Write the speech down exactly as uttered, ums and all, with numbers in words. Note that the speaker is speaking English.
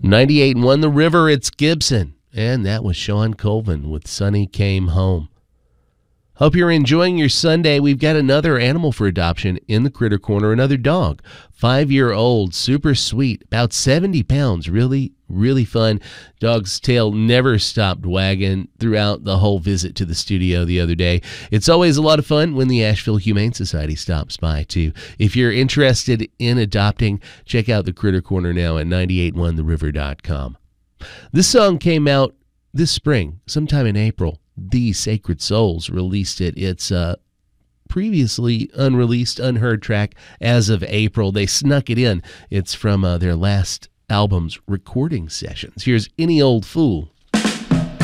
ninety-eight and one The River, it's Gibson. And that was Sean Colvin with Sonny Came Home. Hope you're enjoying your Sunday. We've got another animal for adoption in the Critter Corner, another dog. Five-year-old, super sweet, about seventy pounds, really, really fun. Dog's tail never stopped wagging throughout the whole visit to the studio the other day. It's always a lot of fun when the Asheville Humane Society stops by, too. If you're interested in adopting, check out the Critter Corner now at nine eight one the river dot com. This song came out this spring, sometime in April. The Sacred Souls released it. It's a previously unreleased, unheard track as of April. They snuck it in. It's from uh, their last album's recording sessions. Here's Any Old Fool.